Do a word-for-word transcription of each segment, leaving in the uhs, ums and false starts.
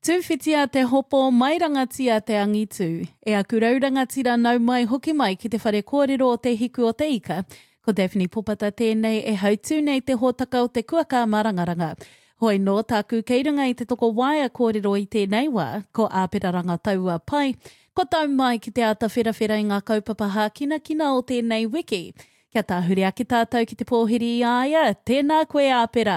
Tūwhitia te hopo mai rangatia te angitu. E aku raurangatira nau mai hoki mai ki te whare kōrero o te hiku o te ika. Ko Daphne Popata tēnei e hautū nei te hōtaka o te kuaka marangaranga. Hoi no tāku kei runga i te toko waia kōrero i tēnei wā, ko āperaranga taua pai. Ko tau mai ki te ata whirawhira i ngā kaupapa hākina kina o tēnei wiki. Kia tāhuri aki tātou ki te pōhiri i aia, tēnā koe āpera.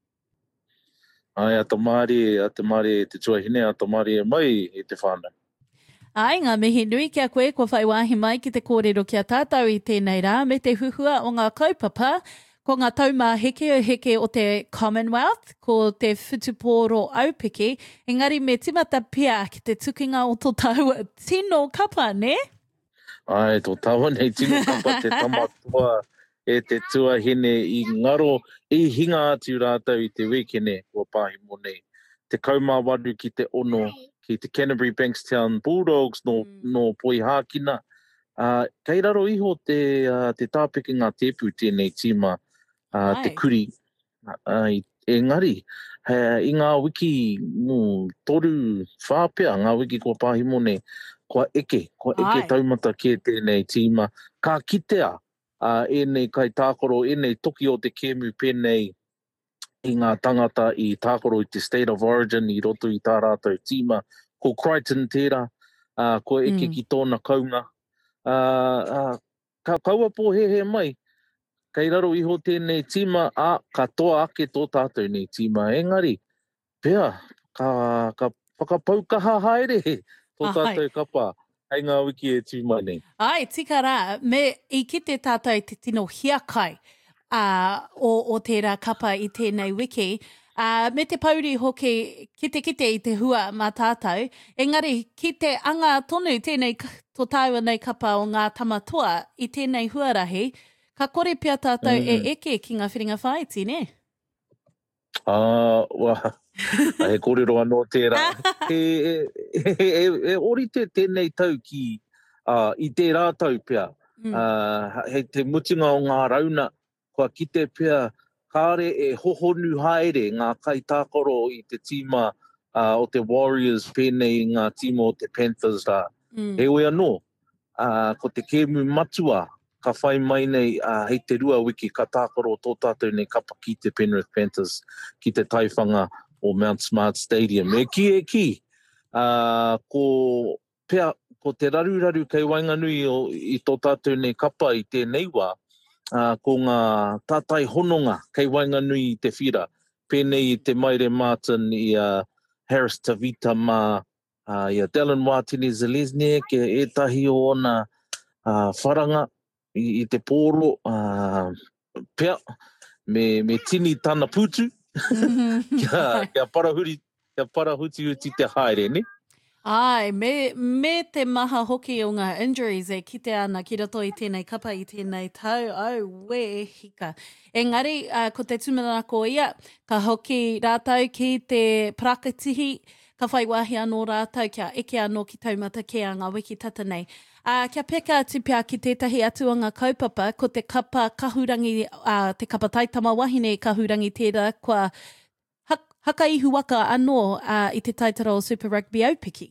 Ai, a tamari, a tamari te tuahine, a tamari e mai i te whānau. Ai, ngā mihi nui kia koe, ko whaiwahi mai ki te kōrero kia tātou i tēnei rā, me te huhua o ngā kaupapa, ko ngā taumā heke o heke o te Commonwealth, ko te whutupōro aupiki, engari me timata pia ki te tukinga o tō tau tino kapa, ne? Ai, tō taua nei tino kapa te tamatua e te tuahine i ngaro i hinga atu rātou i te wekene o Pāhimo nei. Te kaumāwaru ki te ono, ki te Canterbury Bankstown Bulldogs no, mm. no Poi Hākina. Uh, kei raro iho te, uh, te tāpeke ngā tepu tēnei tīma, uh, te kuri. Uh, engari, uh, i ngā wiki mm, toru whāpea, ngā wiki ko Pāhimo nei, kua eke, kua eke Ai. taumata ke tēnei tīma. Ka kitea, uh, e nei kai tākoro, e nei toki o te kēmu pēnei i ngā tangata i tākoro i te State of Origin, i roto i tā rātou tīma. Ko Crichton tērā, uh, ko eke mm. ki tōna kaunga. Uh, uh, ka kaua pō he he mai, kei raro iho tēnei tīma, a ka toa ake tō tātou nei tīma. Engari, pēr, ka, ka whakapaukaha haere tō tātou Ai. kapa. Hei ngā wiki e tīma nei. Ai, tika rā, me i ki te tātou te tino hiakai uh, o, o tērā kapa i tēnei wiki, uh, me te pauri hoki kite kite i te hua mā tātou, engari ki te anga tonu tēnei tō tāua nei kapa o ngā tamatua i tēnei huarahi, ka kore pia tātou mm. e eke ki ngā whiringa whaiti, ne? Ah, uh, wa, he kōrero anō tērā. e, e, e, e, e orite tēnei tau ki uh, i te rātau pia. Mm. Uh, he te mutinga o ngā rauna, kua kite pia, kāre e hohonu haere ngā kai tākoro i te tīma uh, o te Warriors pēnei ngā tīma o te Panthers rā. Mm. He oe anō, uh, ko te kēmu matua, ka whai mai nei uh, hei te rua wiki ka tākoro tō tātou nei kapa ki te Penrith Panthers, ki te taiwhanga o Mount Smart Stadium. E ki e ki, uh, ko, pea, ko te raru-raru kei Wainganui o, i tō tātou nei kapa i tēnei wā, uh, ko ngā tātai hononga kei Wainganui i te whira, pēnei i te Maire Martin i uh, Harris Tavita mā, uh, i a Dallin Watene-Zelezniak, e etahi o ona uh, wharanga, I, i te pōro, uh, pea, me, me tini tāna putu, mm-hmm. kia, kia parahuri, kia parahuti-huti te haere, ne? Ai, me, me te maha hoki o ngā injuries e kite ana ki roto i tēnei kapa i tēnei tau, au, we e hika. Engari, uh, ko te tumanako ia, ka hoki rātau ki te prakatihi, ka whaiwahi anō rātau, kia eke anō ki taumata ke a ngā wiki tata nei. Uh, kia peka atu pia ki tētahi atu o ngā kaupapa, ko te kapa kahurangi, uh, te kapa taitama wahine kahurangi tērā, kua hak, hakaihu waka anō uh, i te taitara o Super Rugby aupiki.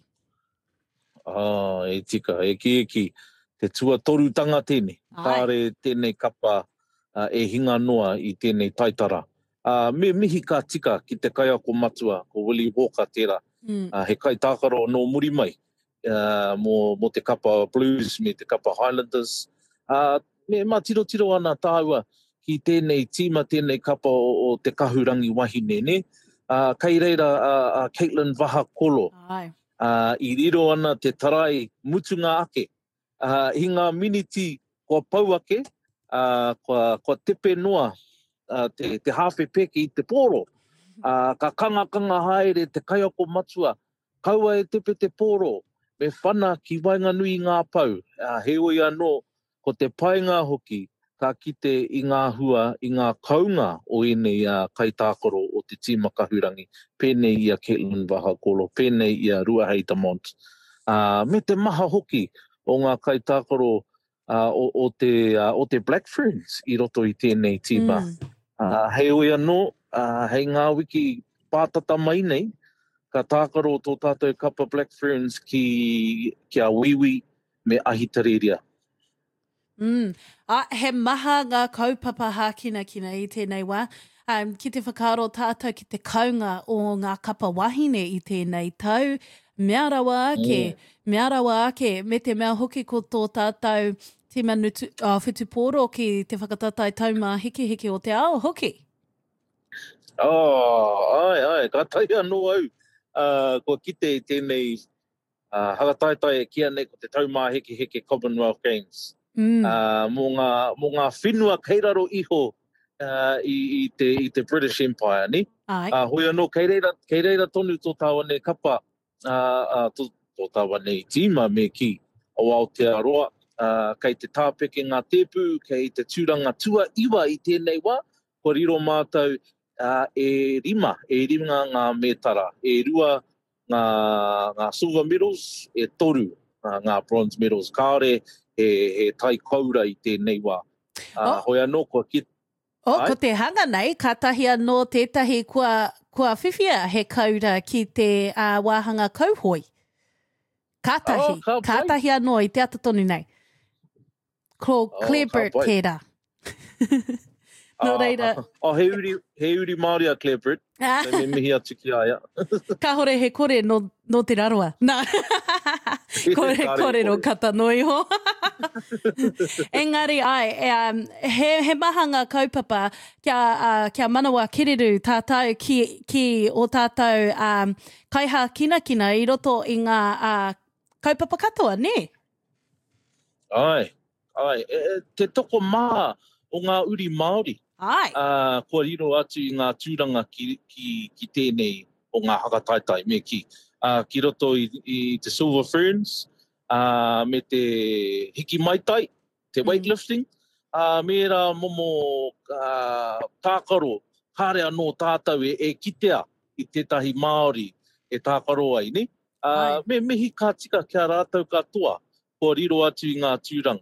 Ah, e tika, e ki e ki, te tua toru tanga tēnei, kāre tēnei kapa uh, e hinga noa i tēnei taitara. Uh, me mihi ka tika ki te kaiako matua, ko Willie Walker tērā, mm. uh, he kai tākaro no muri mai. Uh, mo, mo te kapa Blues, me te kapa Highlanders. Uh, me mā tiro tiro ana tāua ki tēnei tīma, tēnei kapa o, o te kahurangi wahine, ne? Uh, kei reira uh, uh, Caitlin Vahakolo. Uh, I riro ana te tarai mutunga ake. Uh, I ngā miniti kua pau ake, uh, kua, kua tepe noa, uh, te, te hawhi peke i te pōro. Uh, ka kanga kanga haere te kaiako matua. Kaua e tepe te pōro. Me whana ki Wainganui ngā pau, uh, he oi anō, ko te painga hoki, ka kite i ngā hua, i ngā kaunga o enei uh, kai tākoro o te tīma kahurangi, pēnei i a Caitlin Vahakolo, pēnei i a Ruahei Damont. Uh, me te maha hoki o ngā kai tākoro uh, o, o, te, uh, o te Black Ferns i roto i tēnei tīma. Mm. Uh, he oi anō, uh, hei ngā wiki pātata mai nei, ka tākaro tō tātou kapa Black Ferns ki, ki a wiwi me ahi tareria. Mm. A, he maha ngā kaupapa hākina kina i tēnei wā. Um, ki te whakaaro tātou ki te kaunga o ngā kapa wahine i tēnei tau. Mea rawa ake, mm. mea rawa ake, me te mea hoki ko tō tātou te manutu, uh, whetupōro ki te whakatatai tauma hiki hiki o te ao hoki. Oh, ai, ai, ka tai anō au. Uh, ko kite i tēnei uh, hagataetai e kia nei ko te tauma hiki hiki Commonwealth Games. Mm. Uh, mō, ngā, mō ngā whenua keiraro iho uh, i, i, te, i te British Empire, ni? Ai. Uh, hoi anō, kei reira, kei reira tonu tō tāwane kapa, uh, uh, tō, tō tāwane i tīma me ki o Aotearoa, uh, kei te tāpeke ngā tēpū, kei te tūranga tua iwa i tēnei wā, ko riro mātou uh, e rima, e rima ngā mētara, e rua ngā, ngā silver medals, e toru uh, ngā bronze medals, kāore, he, he tai kaura i tēnei wā. Uh, oh. Hoi anō, kua ki... O, oh, ko te hanga nei, ka tahi anō tētahi kua, kua whiwhia he kaura ki te uh, wāhanga kauhoi. Ka tahi, oh, ka tahi anō i te atatonu nei. Ko oh, Clarebert tērā. No uh, reira. Oh, he uri, he uri Māori a Clarebert. Me mihi atu ki aia. Ka hore he kore no, no te raroa. Nā. kore, kore no kata noi ho. Engari ai, um, he, he maha ngā kaupapa kia, uh, kia manawa kereru tātou ki, ki o tātou um, kaiha kina kina i roto i ngā uh, kaupapa katoa, ne? Ai, ai. E, te toko maha o ngā uri Māori. Ai. Uh, kua riro atu i ngā tūranga ki, ki, ki tēnei o ngā hakataitai me ki. Uh, ki roto i, i te Silver Ferns, uh, me te hiki maitai, te weightlifting, mm. uh, me ra momo uh, tākaro, hare anō tātou e, e kitea i tētahi Māori e tākaro ai, ne? Uh, me mihi ka tika kia rātou katoa, kua riro atu i ngā tūranga.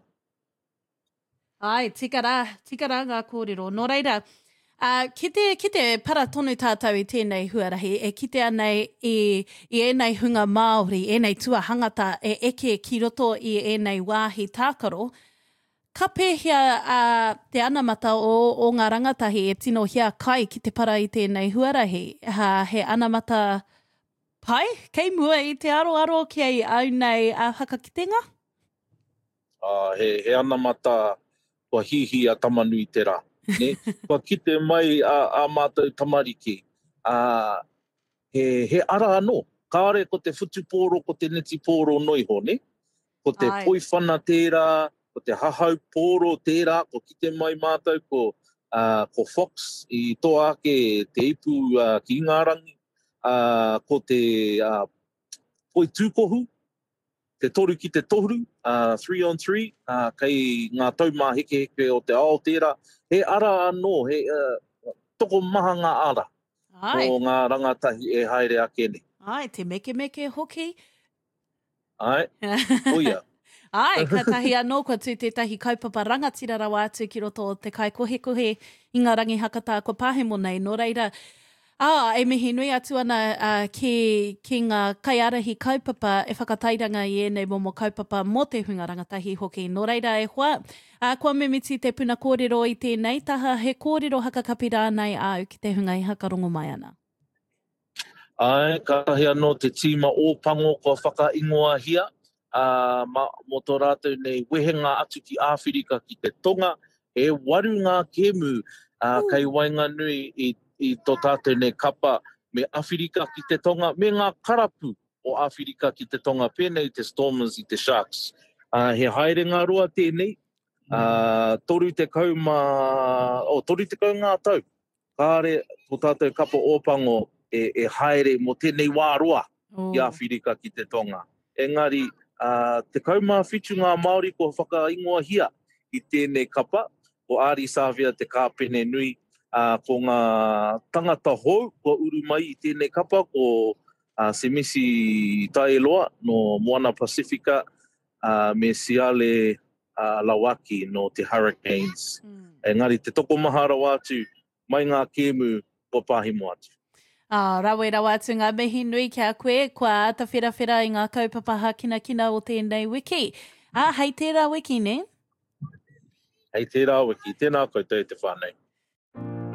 Ai, tika rā, tika rā ngā kōrero. Nō reira, uh, ki, te, ki te para tonu tātou i tēnei huarahi, e kite anei i, i ēnei hunga Māori, ēnei tua hangata e eke ki roto i ēnei wāhi tākaro, ka pēhia uh, te anamata o, o ngā rangatahi e tino hia kai ki te para i tēnei huarahi. Ha, he anamata pai, kei mua i te aroaro ki au nei uh, hakakitenga? Uh, he, he anamata... Kua hihi a tamanui te rā. Ne? Kua kite mai a, a mātou tamariki. A, he, he ara anō. Kāre ko te whutupōro, ko te neti pōro noiho, ne? Ko te Ai. Poiwhana tērā, ko te hahau pōro tērā, ko kite mai mātou, ko, uh, ko Fox i toa ake te ipu uh, ki Ingarangi, uh, ko te uh, poi tūkohu, te toru ki te toru, uh, three on three, uh, kei ngā taumā heke heke o te Aoteara. He ara anō, he uh, toko maha ngā ara. Ai. O ngā rangatahi e haere ake ne. Ai, te meke meke hoki. Ai, oia. Ai, ka tahi anō kua tū tētahi kaupapa rangatira rawa atu ki roto o te kai kohe kohe i ngā rangi hakata ko pāhemo nei. Nō reira, Ah, e mihi nui atu ana uh, ki, ki ngā kaiarahi kaupapa e whakatairanga i ēnei momo kaupapa mō te hunga rangatahi hoki. Nō reira e hoa, uh, kua mimiti te puna kōrero i tēnei taha, he kōrero hakakapi rānei au ki te hunga i hakarongo mai ana. Ai, ka tahi anō te tīma ōpango kua whakaingoa hia, uh, ma, mo tō rātou nei wehenga atu ki Āwhirika ki te tonga, e waru ngā kemu uh, kai wainga nui i i tō tātou nei kapa me Āwhirika ki te tonga, me ngā karapu o Āwhirika ki te tonga, pēnei te Stormers i te Sharks. Uh, he haere ngā roa tēnei, uh, toru te kauma, o oh, toru te kau ngā tau, kāre tō tātou kapa ōpango e, e haere mo tēnei wā roa oh. i Āwhirika ki te tonga. Engari, uh, te kauma whitu ngā Māori ko whakaingoa hia i tēnei kapa, o Ari Sāwhia te kāpene nui, Uh, ko ngā tangata hou, ko uru mai i tēnei kapa, ko uh, Semisi Taeloa no Moana Pasifika, uh, me Siale uh, Lawaki no te Hurricanes. Mm. Engari, te toko mahara atu, mai ngā kēmu ko pāhimo atu. Ah, rawe rawa atu ngā mihi nui kia koe, kua ata whira whira i ngā kaupapa kina kina o tēnei wiki. Ah, hei tērā wiki, ne? Hei tērā wiki, tēnā koutou te whānei.